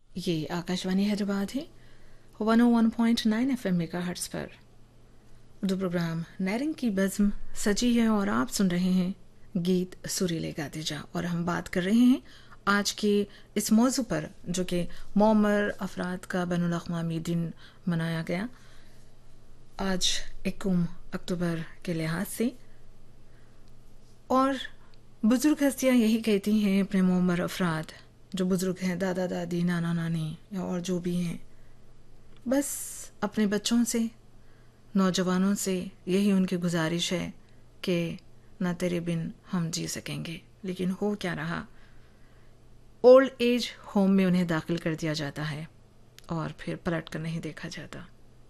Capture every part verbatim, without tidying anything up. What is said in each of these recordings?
ये आकाशवाणी हैदराबाद है वन ओ one point nine F M mega hertz पर उर्दू प्रोग्राम नैरिंग की बज़्म सजी है और आप सुन रहे हैं गीत सुरीले गाते जा। और हम बात कर रहे हैं आज के इस मौजू पर जो कि मौमर अफराद का बैनुल अक़वामी दिन मनाया गया आज इक्कीस अक्टूबर के लिहाज से। और बुज़ुर्ग हस्तियाँ यही कहती हैं अपने मौमर अफराद जो बुज़ुर्ग हैं, दादा दादी, नाना नानी या और जो भी हैं, बस अपने बच्चों से, नौजवानों से यही उनकी गुजारिश है कि ना तेरे बिन हम जी सकेंगे। लेकिन हो क्या रहा, ओल्ड एज होम में उन्हें दाखिल कर दिया जाता है और फिर पलट कर नहीं देखा जाता।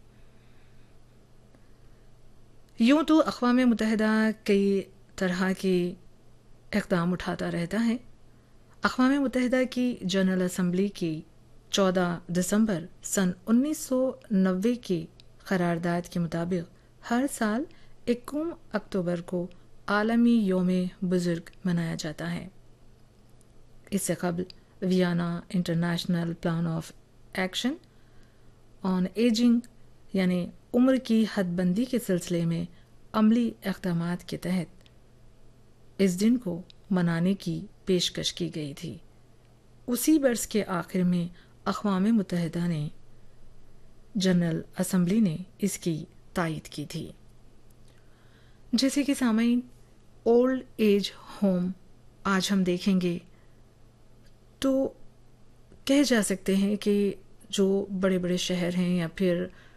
यूं तो अक़वाम मुत्तहिदा कई तरह की इक़दाम उठाता रहता है। अक़वाम मुत्तहिदा की जनरल असम्बली की चौदह दिसंबर सन उन्नीस सौ नब्बे की क़रारदाद के मुताबिक हर साल इक्कीस अक्टूबर को आलमी योम बुज़ुर्ग मनाया जाता है। इससे कबल Vienna international plan of action on ageing यानी उम्र की हदबंदी के सिलसिले में अमली इक़दामात के तहत इस दिन को मनाने की पेशकश की गई थी। उसी बरस के आखिर में अक़वाम मुत्तहिदा ने जनरल असम्बली ने इसकी तायीद की थी। जैसे कि सामईन, ओल्ड एज होम आज हम देखेंगे तो कह जा सकते हैं कि जो बड़े बड़े शहर हैं या फिर